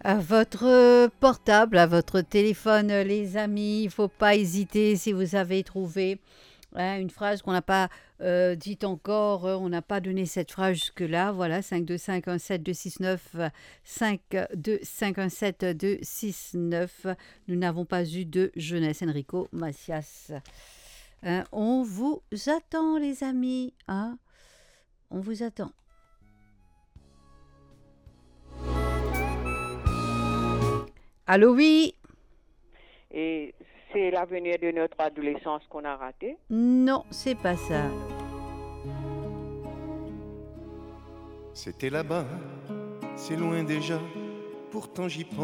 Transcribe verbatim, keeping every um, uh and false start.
À votre portable, à votre téléphone, les amis. Il ne faut pas hésiter si vous avez trouvé hein, une phrase qu'on n'a pas euh, dite encore. euh, On n'a pas donné cette phrase jusque-là. Voilà, cinq deux cinq un sept deux six neuf, cinq deux cinq un sept deux six neuf. Nous n'avons pas eu de jeunesse. Enrico Macias. Hein, on vous attend, les amis. Hein, on vous attend. Allô, oui. Et c'est l'avenir de notre adolescence qu'on a raté. Non, c'est pas ça. C'était là-bas, c'est loin déjà, pourtant j'y pense.